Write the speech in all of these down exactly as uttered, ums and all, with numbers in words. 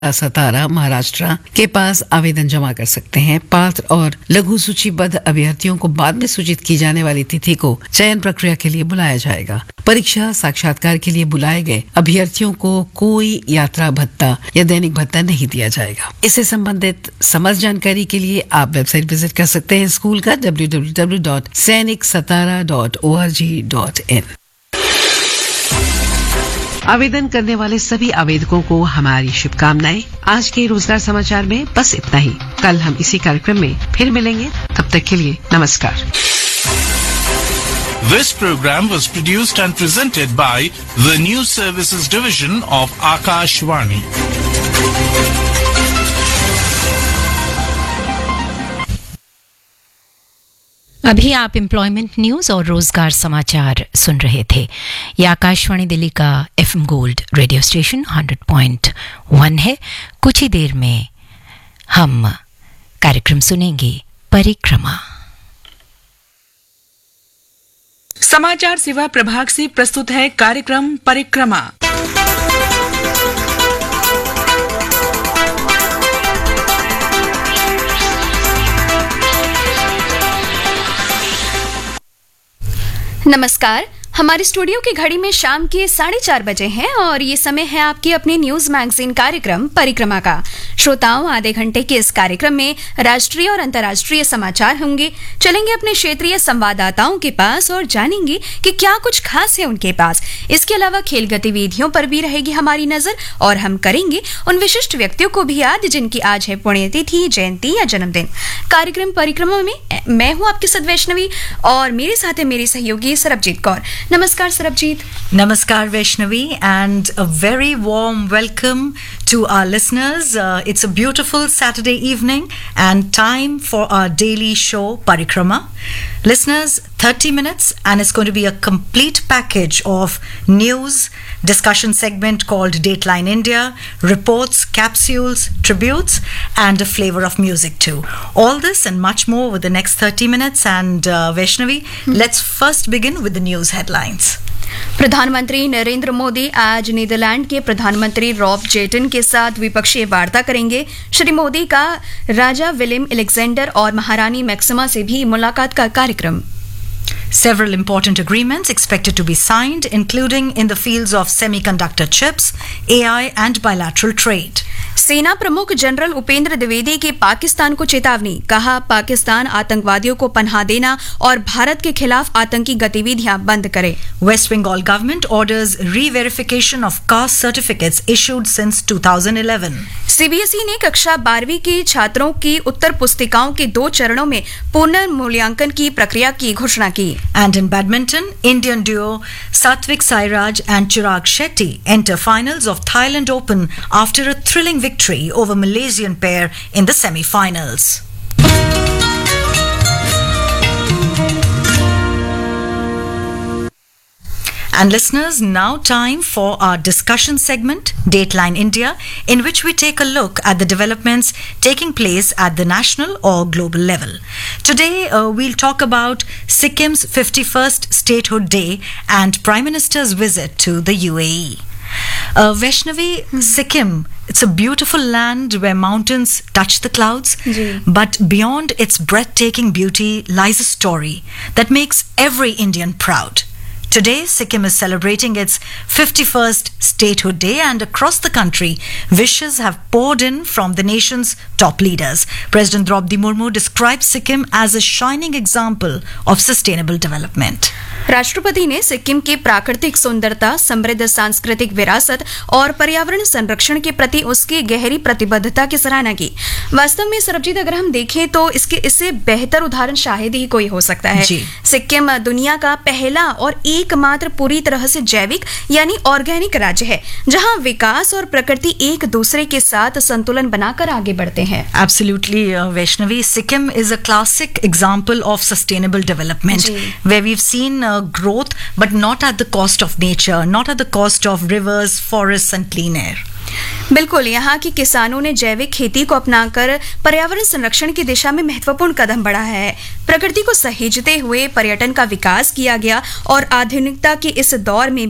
सतारा महाराष्ट्र के पास आवेदन जमा कर सकते हैं। पात्र और लघु सूचीबद्ध अभ्यर्थियों को बाद में सूचित की जाने वाली तिथि को चयन प्रक्रिया के लिए बुलाया जाएगा। परीक्षा साक्षात्कार के लिए बुलाए गए अभ्यर्थियों को कोई यात्रा भत्ता या दैनिक भत्ता नहीं दिया जाएगा। इससे संबंधित समस्त जानकारी के लिए आप वेबसाइट विजिट कर सकते हैं स्कूल का डब्ल्यू डब्ल्यू डब्ल्यू डॉट सैनिक सतारा dot O R G dot in. आवेदन करने वाले सभी आवेदकों को हमारी शुभकामनाएं। आज के रोजगार समाचार में बस इतना ही। कल हम इसी कार्यक्रम में फिर मिलेंगे। तब तक के लिए नमस्कार। This program was produced and presented by the News Services Division of Akashvani. अभी आप एम्प्लॉयमेंट न्यूज और रोजगार समाचार सुन रहे थे। ये आकाशवाणी दिल्ली का FM gold radio station hundred point one है। कुछ ही देर में हम कार्यक्रम सुनेंगे परिक्रमा। समाचार सेवा प्रभाग से प्रस्तुत है कार्यक्रम परिक्रमा। नमस्कार। हमारी स्टूडियो की घड़ी में शाम के साढ़े चार बजे हैं और ये समय है आपके अपने न्यूज मैगजीन कार्यक्रम परिक्रमा का। श्रोताओं, आधे घंटे के इस कार्यक्रम में राष्ट्रीय और अंतर्राष्ट्रीय समाचार होंगे। चलेंगे अपने क्षेत्रीय संवाददाताओं के पास और जानेंगे कि क्या कुछ खास है उनके पास। इसके अलावा खेल गतिविधियों पर भी रहेगी हमारी नजर और हम करेंगे उन विशिष्ट व्यक्तियों को भी याद जिनकी आज है पुण्यतिथि, जयंती या जन्मदिन। कार्यक्रम परिक्रमा में मैं हूँ आपकी सद वैष्णवी और मेरे साथ है मेरी सहयोगी सरबजीत कौर। नमस्कार Sarabjit. Namaskar Vaishnavi and a very warm welcome to our listeners. Uh, it's a beautiful Saturday evening and time for our daily show Parikrama. Listeners, thirty minutes and it's going to be a complete package of news, discussion segment called Dateline India, reports, capsules, tributes and a flavor of music too. All this and much more with the next thirty minutes and uh, Vaishnavi, hmm. let's first begin with the news headlines. प्रधानमंत्री नरेंद्र मोदी आज Netherlands के प्रधानमंत्री Rob जेटन के साथ द्विपक्षीय वार्ता करेंगे। श्री मोदी का राजा विलियम अलेक्जेंडर और महारानी मैक्सिमा से भी मुलाकात का कार्यक्रम। Several important agreements expected to be signed, including in the fields of semiconductor chips, A I and bilateral trade. सेना प्रमुख जनरल उपेंद्र द्विवेदी की पाकिस्तान को चेतावनी। कहा, पाकिस्तान आतंकवादियों को पनाह देना और भारत के खिलाफ आतंकी गतिविधियां बंद करे। West Bengal government orders re-verification of caste certificates issued since two thousand eleven. CBSE ने कक्षा बारहवीं के छात्रों की उत्तर पुस्तिकाओं के दो चरणों में पुनर्मूल्यांकन की प्रक्रिया की घोषणा की। And in badminton, Indian duo Satvik Sairaj and Chirag Shetty enter finals of Thailand Open after a thrilling victory over Malaysian pair in the semi-finals. And listeners, now time for our discussion segment, Dateline India, in which we take a look at the developments taking place at the national or global level. Today, uh, we'll talk about Sikkim's fifty-first Statehood Day and Prime Minister's visit to the U A E. Uh, Vaishnavi, mm-hmm. Sikkim, it's a beautiful land where mountains touch the clouds, Jee. But beyond its breathtaking beauty lies a story that makes every Indian proud. Today, Sikkim is celebrating its fifty-first Statehood Day and across the country, wishes have poured in from the nation's top leaders. President Draupadi Murmu describes Sikkim as a shining example of sustainable development. राष्ट्रपति ने सिक्किम की प्राकृतिक सुंदरता, समृद्ध सांस्कृतिक विरासत और पर्यावरण संरक्षण के प्रति उसकी गहरी प्रतिबद्धता की सराहना की। वास्तव में सरबजीत, अगर हम देखें तो इसके इससे बेहतर उदाहरण शायद ही कोई हो सकता है। सिक्किम दुनिया का पहला और एकमात्र पूरी तरह से जैविक यानी ऑर्गेनिक राज्य है, जहां विकास और प्रकृति एक दूसरे के साथ संतुलन बनाकर आगे बढ़ते हैं। Absolutely, uh, Vaishnavi. Sikkim is a classic example of sustainable development, where we've seen uh, growth, but not at the cost of nature, not at the cost of rivers, forests, and clean air. बिल्कुल, यहाँ की किसानों ने जैविक खेती को अपनाकर पर्यावरण संरक्षण की दिशा में महत्वपूर्ण कदम बढ़ाया है। प्रकृति को सहेजते हुए पर्यटन का विकास किया गया और आधुनिकता के इस दौर में भी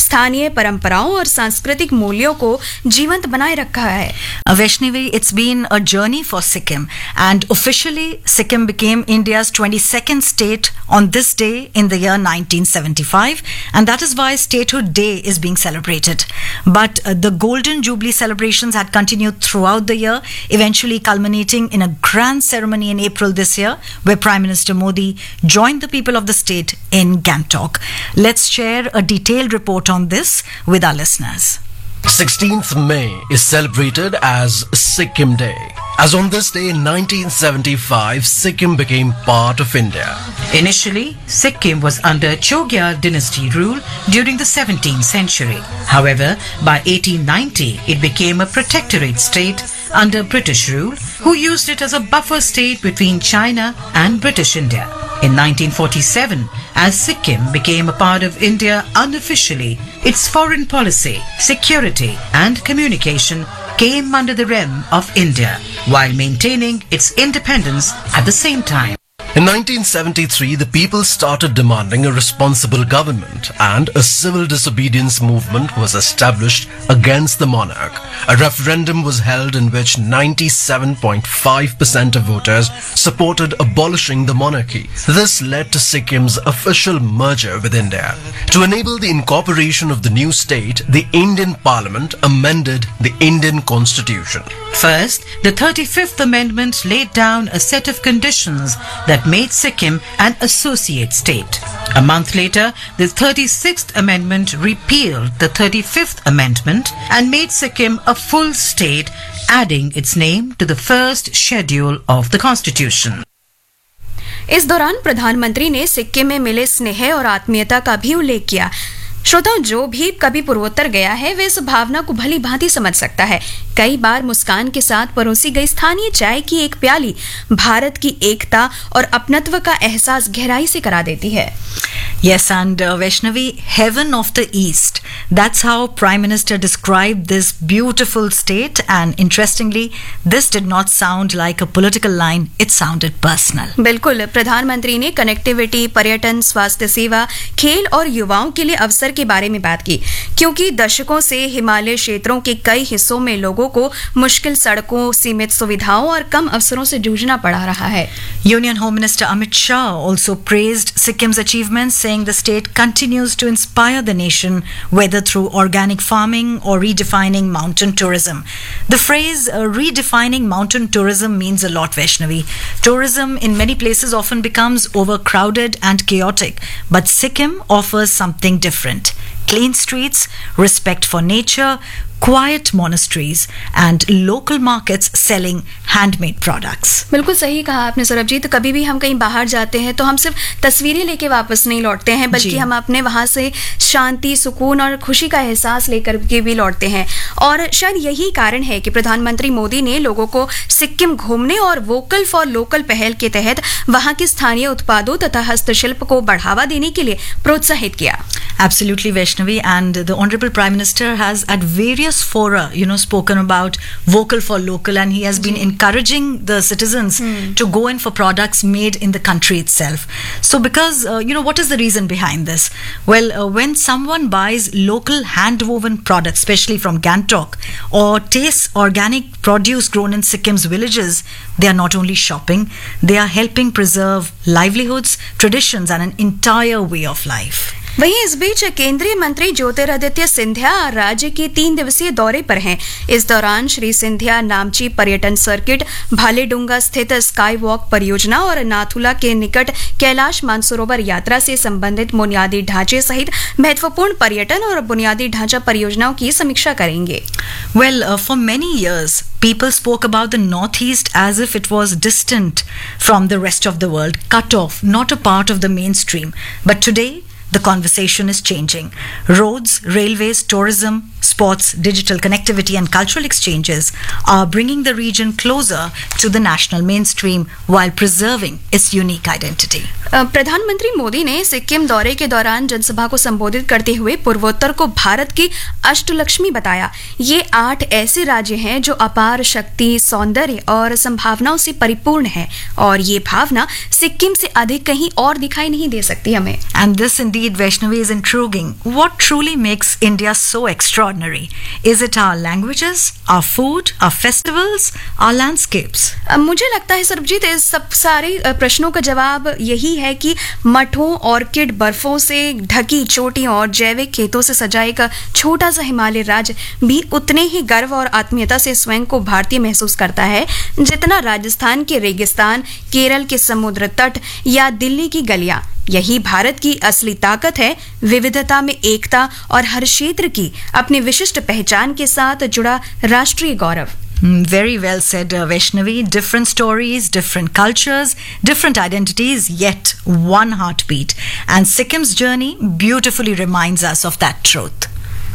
स्थानीय परंपराओं और सांस्कृतिक मूल्यों को जीवंत बनाए रखा है। Uh, Vaishnavi, it's been a journey for Sikkim, and officially Sikkim became India's twenty-second state on this day in the year nineteen seventy-five, and that is why Statehood Day is being celebrated. But uh, the Golden Jubilee celebrations had continued throughout the year, eventually culminating in a grand ceremony in April this year, where Prime Minister Modi joined the people of the state in Gangtok. Let's share a detailed report on this with our listeners. sixteenth May is celebrated as Sikkim Day. As on this day in nineteen seventy-five, Sikkim became part of India. Initially, Sikkim was under Chogyar dynasty rule during the seventeenth century. However, by eighteen ninety, it became a protectorate state under British rule, who used it as a buffer state between China and British India. In nineteen forty-seven, as Sikkim became a part of India unofficially, its foreign policy, security and communication came under the realm of India, while maintaining its independence at the same time. In nineteen seventy-three, the people started demanding a responsible government, and a civil disobedience movement was established against the monarch. A referendum was held in which ninety-seven point five percent of voters supported abolishing the monarchy. This led to Sikkim's official merger with India. To enable the incorporation of the new state, the Indian Parliament amended the Indian Constitution. First, the thirty-fifth Amendment laid down a set of conditions that made Sikkim an associate state. A month later, the thirty-sixth Amendment repealed the thirty-fifth Amendment and made Sikkim a full state, adding its name to the first schedule of the Constitution. इस दौरान प्रधानमंत्री ने सिक्किम में मिले स्नेह और आत्मीयता का भी उल्लेख किया। श्रोताओं, जो भी कभी पूर्वोत्तर गया है वे इस भावना को भली भांति समझ सकता है। कई बार मुस्कान के साथ परोसी गई स्थानीय चाय की एक प्याली भारत की एकता और अपनत्व का एहसास गहराई से करा देती है। Yes, and uh, Vaishnavi, heaven of the East. That's how Prime Minister described this beautiful state, and interestingly, this did not sound like a political line, it sounded personal. बिल्कुल, प्रधानमंत्री ने कनेक्टिविटी, पर्यटन, स्वास्थ्य सेवा, खेल और युवाओं के लिए अवसर के बारे में बात की, क्योंकि दशकों से हिमालय क्षेत्रों के कई हिस्सों में लोगों को मुश्किल सड़कों, सीमित सुविधाओं और कम अवसरों से जूझना पड़ा रहा है। Union Home Minister Amit Shah also praised Sikkim's achievements, saying the state continues to inspire the nation, whether through organic farming or redefining mountain tourism. The phrase uh, redefining mountain tourism means a lot, Vaishnavi. Tourism in many places often becomes overcrowded and chaotic, but Sikkim offers something different. Clean streets, respect for nature, quiet monasteries and local markets selling handmade products. बिल्कुल सही कहा आपने सरबजीत। कभी भी हम कहीं बाहर जाते हैं तो हम सिर्फ तस्वीरें लेके वापस नहीं लौटते हैं, बल्कि हम अपने वहां से शांति, सुकून और खुशी का एहसास लेकर के भी लौटते हैं। और शायद यही कारण है कि प्रधानमंत्री मोदी ने लोगों को सिक्किम घूमने और वोकल फॉर लोकल पहल के तहत वहां के स्थानीय उत्पादों तथा हस्तशिल्प को बढ़ावा देने के लिए प्रोत्साहित किया। Absolutely, Vaishnavi, and the Honorable Prime Minister has at various fora, you know, spoken about vocal for local, and he has been encouraging the citizens hmm. to go in for products made in the country itself. So because, uh, you know, what is the reason behind this? Well, uh, when someone buys local hand-woven products, especially from Gangtok, or tastes organic produce grown in Sikkim's villages, they are not only shopping, they are helping preserve livelihoods, traditions and an entire way of life. वहीं इस बीच केंद्रीय मंत्री ज्योतिरादित्य सिंधिया राज्य के तीन दिवसीय दौरे पर हैं। इस दौरान श्री सिंधिया नामची पर्यटन सर्किट, भालेडुंगा स्थित स्काई वॉक परियोजना और नाथुला के निकट कैलाश मानसरोवर यात्रा से संबंधित बुनियादी ढांचे सहित महत्वपूर्ण पर्यटन और बुनियादी ढांचा परियोजनाओं की समीक्षा करेंगे। Well, uh, for many years, people spoke about the Northeast as if it was distant from the rest of the world, cut off, not a part of the mainstream. But today, the conversation is changing. Roads, railways, tourism, sports, digital connectivity and cultural exchanges are bringing the region closer to the national mainstream while preserving its unique identity. प्रधानमंत्री मोदी ने सिक्किम दौरे के दौरान जनसभा को संबोधित करते हुए पूर्वोत्तर को भारत की अष्टलक्ष्मी बताया। ये आठ ऐसे राज्य हैं जो अपार शक्ति, सौंदर्य और संभावनाओं से परिपूर्ण है और ये भावना सिक्किम से अधिक कहीं और दिखाई नहीं दे सकती हमें। And this indeed, Vaishnavi, is intriguing. What truly makes India so extraordinary? Is it our languages, our food, our festivals, our landscapes? मुझे लगता है सरबजीत, इस सब सारे प्रश्नों का जवाब यही है कि मठों, ऑर्किड, बर्फों से ढकी चोटियों और जैविक खेतों से सजा एक छोटा सा हिमालय राज्य भी उतने ही गर्व और आत्मीयता से स्वयं को भारतीय महसूस करता है जितना राजस्थान के रेगिस्तान, केरल के समुद्र तट या दिल्ली की गलियां। यही भारत की असली ताकत है, विविधता में एकता और हर क्षेत्र की अपनी विशिष्ट पहचान के साथ जुड़ा राष्ट्रीय गौरव। Mm, very well said, uh, Vaishnavi. Different stories, different cultures, different identities, yet one heartbeat. And Sikkim's journey beautifully reminds us of that truth.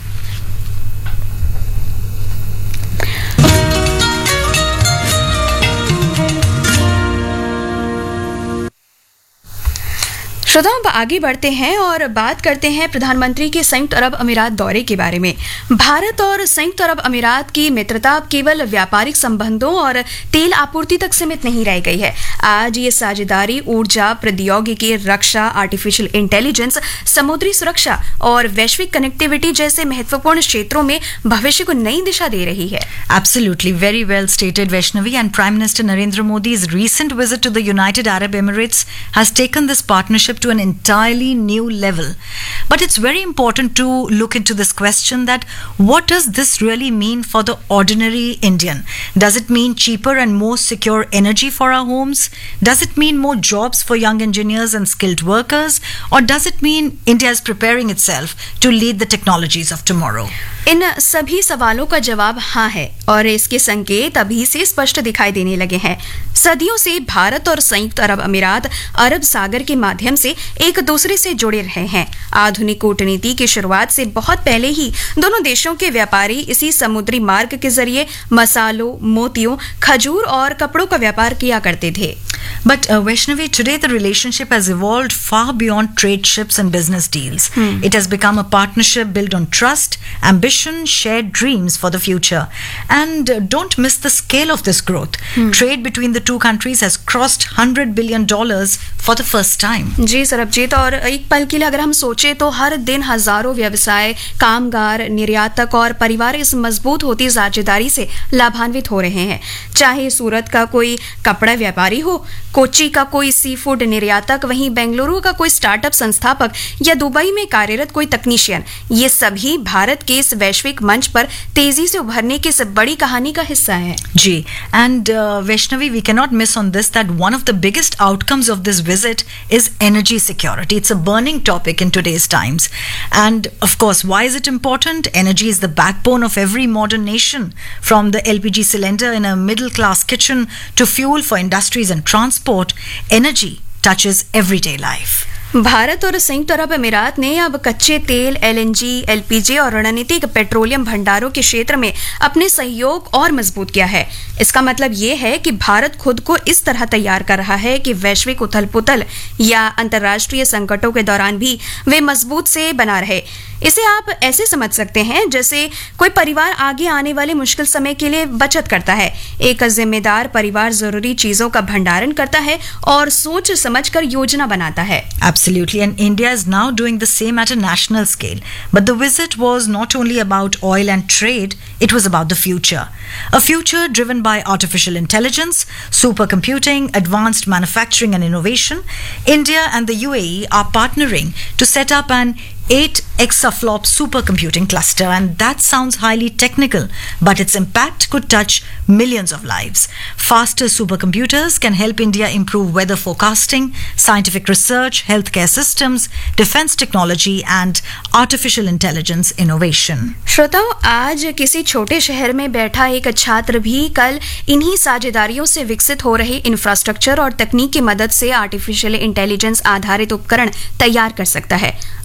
श्रोताओं, अब आगे बढ़ते हैं और बात करते हैं प्रधानमंत्री के संयुक्त अरब अमीरात दौरे के बारे में। भारत और संयुक्त अरब अमीरात की मित्रता केवल व्यापारिक संबंधों और तेल आपूर्ति तक सीमित नहीं रह गई है। आज ये साझेदारी ऊर्जा, प्रौद्योगिकी, रक्षा, आर्टिफिशियल इंटेलिजेंस, समुद्री सुरक्षा और वैश्विक कनेक्टिविटी जैसे महत्वपूर्ण क्षेत्रों में भविष्य को नई दिशा दे रही है। Absolutely, very well stated, Vaishnavi. And Prime Minister Narendra Modi's recent visit to the United Arab Emirates has taken this partnership to an entirely new level. But it's very important to look into this question that what does this really mean for the ordinary Indian? Does it mean cheaper and more secure energy for our homes? Does it mean more jobs for young engineers and skilled workers? Or does it mean India is preparing itself to lead the technologies of tomorrow? इन सभी सवालों का जवाब हाँ है और इसके संकेत अभी से स्पष्ट दिखाई देने लगे हैं। सदियों से भारत और संयुक्त अरब अमीरात अरब सागर के माध्यम से एक दूसरे से जुड़े रहे हैं। आधुनिक कूटनीति की शुरुआत से बहुत पहले ही दोनों देशों के व्यापारी इसी समुद्री मार्ग के जरिए मसालों, मोतियों, खजूर और कपड़ों का व्यापार किया करते थे। But uh, Vaishnavi, today the relationship has evolved far beyond trade ships and business deals. Hmm. It has become a partnership built on trust, ambition, shared dreams for the future. And uh, don't miss the scale of this growth. Hmm. Trade between the two countries has crossed one hundred billion dollars for the first time. जी सरबजीत, और एक पल के लिए अगर हम सोचे तो हर दिन हजारों व्यवसाय, कामगार, निर्यातक और परिवार इस मजबूत होती साझेदारी से लाभान्वित हो रहे हैं। चाहे सूरत का कोई कपड़ा व्यापारी हो, कोच्चि का कोई सी फूड निर्यातक, वहीं बेंगलुरु का कोई स्टार्टअप संस्थापक या दुबई में कार्यरत कोई तकनीशियन, ये सभी भारत के इस वैश्विक मंच पर तेजी से उभरने की इस बड़ी कहानी का हिस्सा है। जी, and uh, Vaishnavi, we cannot miss on this that one of the biggest outcomes of this visit is energy security. It's a burning topic in today's times. And of course, why is it important? Energy is the backbone of every modern nation, from the L P G cylinder in a middle class kitchen to fuel for industries and transport. Energy touches everyday life. Bharat और संयुक्त अरब अमीरात ने अब कच्चे तेल, L N G, L P G और रणनीतिक petroleum भंडारों के क्षेत्र में अपने सहयोग और मजबूत किया है। इसका मतलब ये है कि भारत खुद को इस तरह तैयार कर रहा है कि वैश्विक उथल-पुथल या अंतर्राष्ट्रीय संकटों के दौरान भी वे मजबूत से बना रहे। इसे आप ऐसे समझ सकते हैं जैसे कोई परिवार आगे आने वाले मुश्किल समय के लिए बचत करता है। एक जिम्मेदार परिवार जरूरी चीजों का भंडारण करता है और सोच समझकर योजना बनाता है। Absolutely, and India is now doing the same at a national scale. But the visit was not only about oil and trade, it was about the future. A future driven by artificial intelligence, supercomputing, advanced manufacturing and innovation. India and the U A E are partnering to set up an eight exaflop supercomputing cluster, and that sounds highly technical, but its impact could touch millions of lives. Faster supercomputers can help India improve weather forecasting, scientific research, healthcare systems, defense technology and artificial intelligence innovation. श्रोताओं, आज किसी छोटे शहर में बैठा एक छात्र भी कल इन्हीं साझेदारियों से विकसित हो रहे इंफ्रास्ट्रक्चर और तकनीक की मदद से आर्टिफिशियल इंटेलिजेंस आधारित उपकरण तैयार कर सकता है।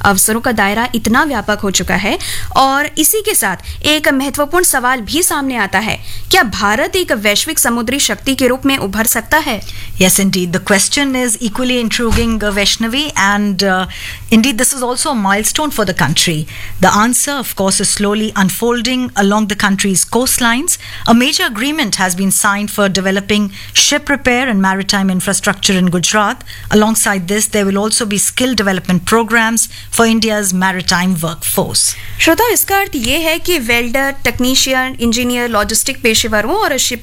अवसरों का दायरा इतना व्यापक हो चुका है और इसी के साथ एक महत्वपूर्ण सवाल भी सामने आता है, क्या भारत एक वैश्विक समुद्री शक्ति के रूप में उभर सकता है? Yes, indeed. The question is equally intriguing, uh, Vaishnavi, and uh, indeed this is also a milestone for the country. The answer, of course, is slowly unfolding along the country's coastlines. A major agreement has been signed for developing ship repair and maritime infrastructure in Gujarat. Alongside this, there will also be skill development programs for India's maritime workforce. श्रोता, इसका अर्थ ये है कि welder, technician, engineer, logistic पेशेवरों और ship